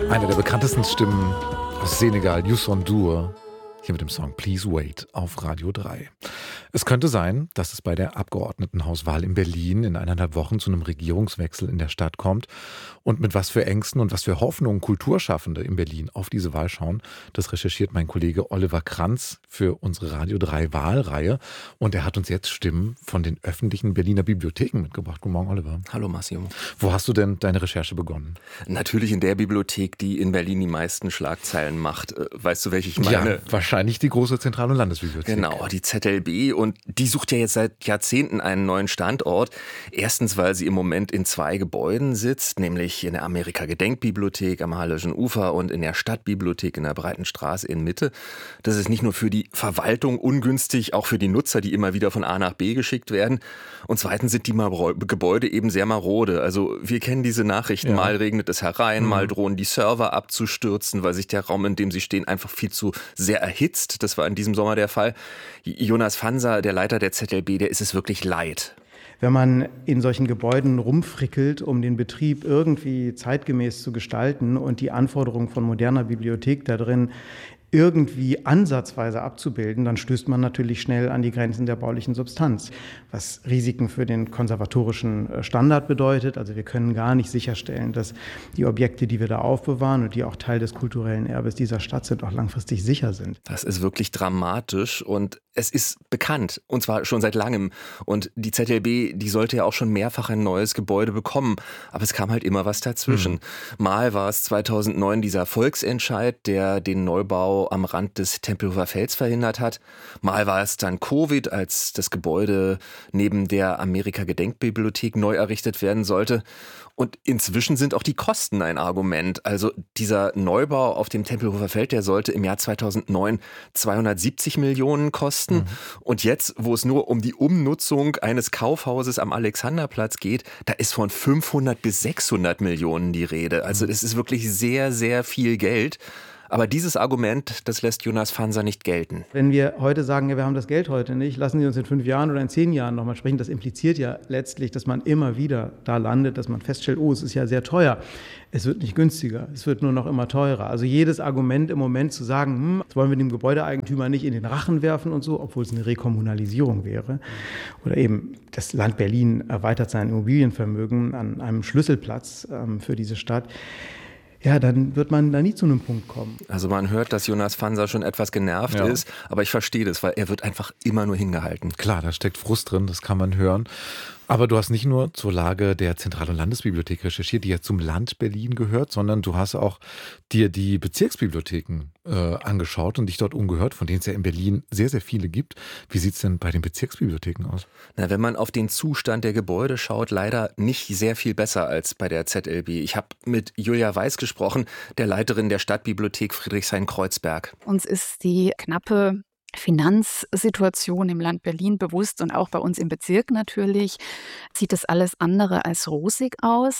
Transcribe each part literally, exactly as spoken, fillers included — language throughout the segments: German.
Eine der bekanntesten Stimmen aus Senegal, Youssou N'Dour, hier mit dem Song Please Wait auf Radio drei. Es könnte sein, dass es bei der Abgeordnetenhauswahl in Berlin in eineinhalb Wochen zu einem Regierungswechsel in der Stadt kommt. Und mit was für Ängsten und was für Hoffnungen Kulturschaffende in Berlin auf diese Wahl schauen, das recherchiert mein Kollege Oliver Kranz für unsere Radio drei Wahlreihe. Und er hat uns jetzt Stimmen von den öffentlichen Berliner Bibliotheken mitgebracht. Guten Morgen, Oliver. Hallo, Massimo. Wo hast du denn deine Recherche begonnen? Natürlich in der Bibliothek, die in Berlin die meisten Schlagzeilen macht. Weißt du, welche ich meine? Ja, wahrscheinlich die große Zentral- und Landesbibliothek. Genau, die Z L B. Und die sucht ja jetzt seit Jahrzehnten einen neuen Standort. Erstens, weil sie im Moment in zwei Gebäuden sitzt, nämlich in der Amerika-Gedenkbibliothek am Halleschen Ufer und in der Stadtbibliothek in der Breiten Straße in Mitte. Das ist nicht nur für die Verwaltung ungünstig, auch für die Nutzer, die immer wieder von A nach B geschickt werden. Und zweitens sind die Gebäude eben sehr marode. Also wir kennen diese Nachrichten, ja. Mal regnet es herein, mhm. mal drohen die Server abzustürzen, weil sich der Raum, in dem sie stehen, einfach viel zu sehr erhitzt. Das war in diesem Sommer der Fall. Jonas Fanser, der Leiter der Z L B, der ist es wirklich leid. Wenn man in solchen Gebäuden rumfrickelt, um den Betrieb irgendwie zeitgemäß zu gestalten und die Anforderungen von moderner Bibliothek da drin irgendwie ansatzweise abzubilden, dann stößt man natürlich schnell an die Grenzen der baulichen Substanz, was Risiken für den konservatorischen Standard bedeutet. Also wir können gar nicht sicherstellen, dass die Objekte, die wir da aufbewahren und die auch Teil des kulturellen Erbes dieser Stadt sind, auch langfristig sicher sind. Das ist wirklich dramatisch und es ist bekannt, und zwar schon seit langem. Und die Z L B, die sollte ja auch schon mehrfach ein neues Gebäude bekommen, aber es kam halt immer was dazwischen. Mhm. Mal war es zweitausendneun dieser Volksentscheid, der den Neubau am Rand des Tempelhofer Felds verhindert hat. Mal war es dann Covid, als das Gebäude neben der Amerika-Gedenkbibliothek neu errichtet werden sollte. Und inzwischen sind auch die Kosten ein Argument. Also dieser Neubau auf dem Tempelhofer Feld, der sollte im Jahr zweitausendneun zweihundertsiebzig Millionen kosten. Mhm. Und jetzt, wo es nur um die Umnutzung eines Kaufhauses am Alexanderplatz geht, da ist von fünfhundert bis sechshundert Millionen die Rede. Also es ist wirklich sehr, sehr viel Geld. Aber dieses Argument, das lässt Jonas Fanser nicht gelten. Wenn wir heute sagen, ja, wir haben das Geld heute nicht, lassen Sie uns in fünf Jahren oder in zehn Jahren nochmal sprechen, das impliziert ja letztlich, dass man immer wieder da landet, dass man feststellt, oh, es ist ja sehr teuer. Es wird nicht günstiger, es wird nur noch immer teurer. Also jedes Argument im Moment zu sagen, hm, jetzt wollen wir dem Gebäudeeigentümer nicht in den Rachen werfen und so, obwohl es eine Rekommunalisierung wäre. Oder eben das Land Berlin erweitert sein Immobilienvermögen an einem Schlüsselplatz ähm, für diese Stadt. Ja, dann wird man da nie zu einem Punkt kommen. Also man hört, dass Jonas Fanser schon etwas genervt ja. ist, aber ich verstehe das, weil er wird einfach immer nur hingehalten. Klar, da steckt Frust drin, das kann man hören. Aber du hast nicht nur zur Lage der Zentral- und Landesbibliothek recherchiert, die ja zum Land Berlin gehört, sondern du hast auch dir die Bezirksbibliotheken äh, angeschaut und dich dort umgehört, von denen es ja in Berlin sehr, sehr viele gibt. Wie sieht es denn bei den Bezirksbibliotheken aus? Na, wenn man auf den Zustand der Gebäude schaut, leider nicht sehr viel besser als bei der Z L B. Ich habe mit Julia Weiß gesprochen, der Leiterin der Stadtbibliothek Friedrichshain-Kreuzberg. Uns ist die knappe Finanzsituation im Land Berlin bewusst und auch bei uns im Bezirk natürlich, sieht das alles andere als rosig aus.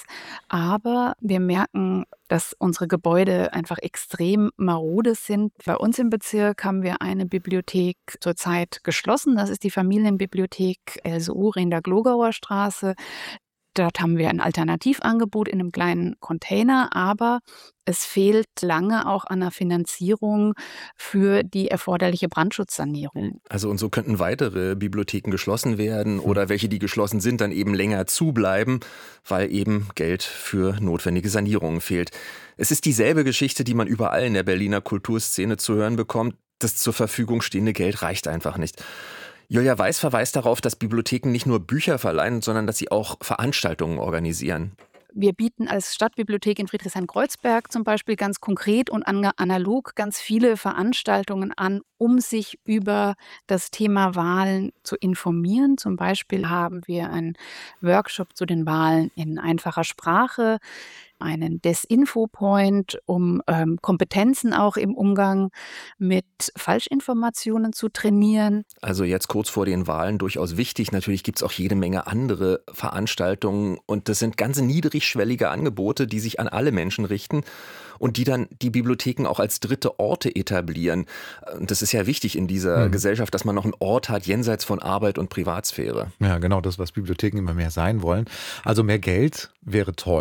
Aber wir merken, dass unsere Gebäude einfach extrem marode sind. Bei uns im Bezirk haben wir eine Bibliothek zurzeit geschlossen. Das ist die Familienbibliothek Else Uhre in der Glogauer Straße. Dort haben wir ein Alternativangebot in einem kleinen Container, aber es fehlt lange auch an der Finanzierung für die erforderliche Brandschutzsanierung. Also und so könnten weitere Bibliotheken geschlossen werden oder welche, die geschlossen sind, dann eben länger zubleiben, weil eben Geld für notwendige Sanierungen fehlt. Es ist dieselbe Geschichte, die man überall in der Berliner Kulturszene zu hören bekommt. Das zur Verfügung stehende Geld reicht einfach nicht. Julia Weiß verweist darauf, dass Bibliotheken nicht nur Bücher verleihen, sondern dass sie auch Veranstaltungen organisieren. Wir bieten als Stadtbibliothek in Friedrichshain-Kreuzberg zum Beispiel ganz konkret und analog ganz viele Veranstaltungen an, um sich über das Thema Wahlen zu informieren. Zum Beispiel haben wir einen Workshop zu den Wahlen in einfacher Sprache, einen Desinfo-Point, um ähm, Kompetenzen auch im Umgang mit Falschinformationen zu trainieren. Also jetzt kurz vor den Wahlen durchaus wichtig. Natürlich gibt es auch jede Menge andere Veranstaltungen und das sind ganz niedrigschwellige Angebote, die sich an alle Menschen richten und die dann die Bibliotheken auch als dritte Orte etablieren. Und das ist ja wichtig in dieser mhm. Gesellschaft, dass man noch einen Ort hat, jenseits von Arbeit und Privatsphäre. Ja, genau das, was Bibliotheken immer mehr sein wollen. Also mehr Geld wäre toll.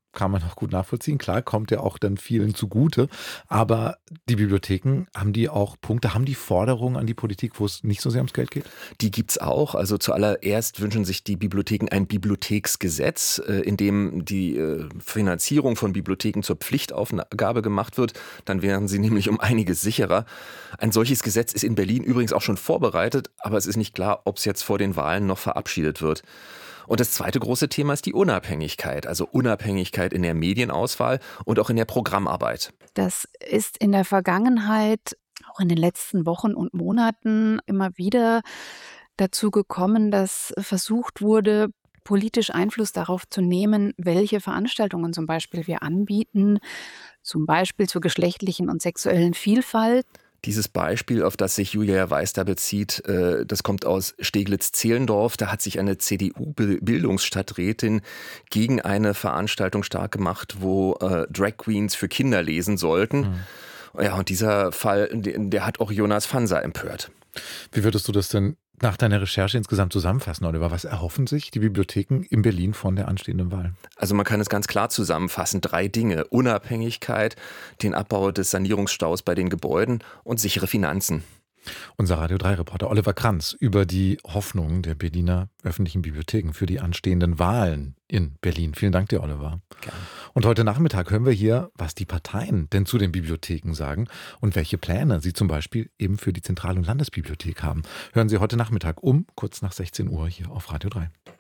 kann man auch gut nachvollziehen. Klar, kommt ja auch dann vielen zugute. Aber die Bibliotheken, haben die auch Punkte, haben die Forderungen an die Politik, wo es nicht so sehr ums Geld geht? Die gibt's auch. Also zuallererst wünschen sich die Bibliotheken ein Bibliotheksgesetz, in dem die Finanzierung von Bibliotheken zur Pflichtaufgabe gemacht wird. Dann wären sie nämlich um einiges sicherer. Ein solches Gesetz ist in Berlin übrigens auch schon vorbereitet, aber es ist nicht klar, ob es jetzt vor den Wahlen noch verabschiedet wird. Und das zweite große Thema ist die Unabhängigkeit, also Unabhängigkeit in der Medienauswahl und auch in der Programmarbeit. Das ist in der Vergangenheit, auch in den letzten Wochen und Monaten immer wieder dazu gekommen, dass versucht wurde, politisch Einfluss darauf zu nehmen, welche Veranstaltungen zum Beispiel wir anbieten, zum Beispiel zur geschlechtlichen und sexuellen Vielfalt. Dieses Beispiel, auf das sich Julia Weiß da bezieht, das kommt aus Steglitz-Zehlendorf. Da hat sich eine C D U-Bildungsstadträtin gegen eine Veranstaltung stark gemacht, wo Drag Queens für Kinder lesen sollten. Mhm. Ja, und dieser Fall, der hat auch Jonas Fanser empört. Wie würdest du das denn nach deiner Recherche insgesamt zusammenfassen, Oliver? Was erhoffen sich die Bibliotheken in Berlin von der anstehenden Wahl? Also man kann es ganz klar zusammenfassen. Drei Dinge: Unabhängigkeit, den Abbau des Sanierungsstaus bei den Gebäuden und sichere Finanzen. Unser Radio drei Reporter Oliver Kranz über die Hoffnungen der Berliner öffentlichen Bibliotheken für die anstehenden Wahlen in Berlin. Vielen Dank dir, Oliver. Gerne. Und heute Nachmittag hören wir hier, was die Parteien denn zu den Bibliotheken sagen und welche Pläne sie zum Beispiel eben für die Zentral- und Landesbibliothek haben. Hören Sie heute Nachmittag um kurz nach sechzehn Uhr hier auf Radio drei.